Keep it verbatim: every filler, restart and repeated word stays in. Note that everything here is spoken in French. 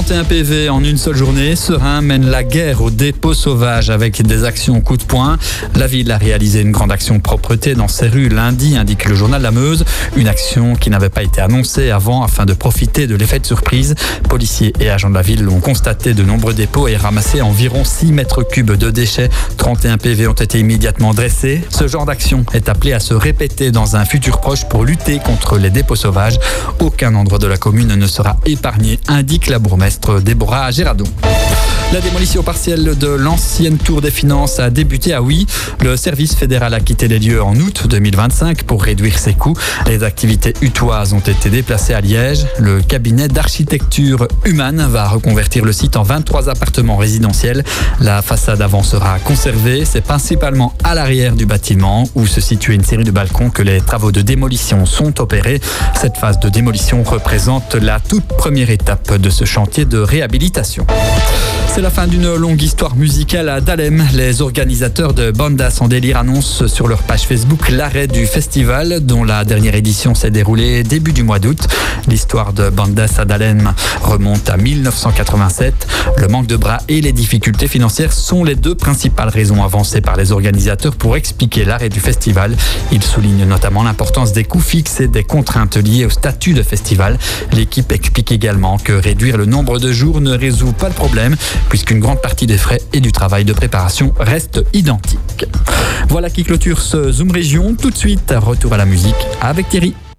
trente et un P V en une seule journée. Serein mène la guerre au dépôt sauvage avec des actions coup de poing. La ville a réalisé une grande action propreté dans ses rues lundi, indique le journal La Meuse. Une action qui n'avait pas été annoncée avant afin de profiter de l'effet de surprise. Policiers et agents de la ville ont constaté de nombreux dépôts et ramassé environ six mètres cubes de déchets. trente et un P V ont été immédiatement dressés. Ce genre d'action est appelé à se répéter dans un futur proche pour lutter contre les dépôts sauvages. Aucun endroit de la commune ne sera épargné, indique la bourgmestre Déborah Gérardon. La démolition partielle de l'ancienne tour des finances a débuté à Huy. Le service fédéral a quitté les lieux en août deux mille vingt-cinq pour réduire ses coûts. Les activités hutoises ont été déplacées à Liège. Le cabinet d'architecture Human va reconvertir le site en vingt-trois appartements résidentiels. La façade avant sera conservée. C'est principalement à l'arrière du bâtiment où se situe une série de balcons que les travaux de démolition sont opérés. Cette phase de démolition représente la toute première étape de ce chantier de réhabilitation. C'est la fin d'une longue histoire musicale à Dahlem. Les organisateurs de Bandas en délire annoncent sur leur page Facebook l'arrêt du festival dont la dernière édition s'est déroulée début du mois d'août. L'histoire de Bandas à Dahlem remonte à mille neuf cent quatre-vingt-sept. Le manque de bras et les difficultés financières sont les deux principales raisons avancées par les organisateurs pour expliquer l'arrêt du festival. Ils soulignent notamment l'importance des coûts fixes et des contraintes liées au statut de festival. L'équipe explique également que réduire le nombre de jours ne résout pas le problème, puisqu'une grande partie des frais et du travail de préparation restent identiques. Voilà qui clôture ce Zoom Région. Tout de suite, retour à la musique avec Thierry.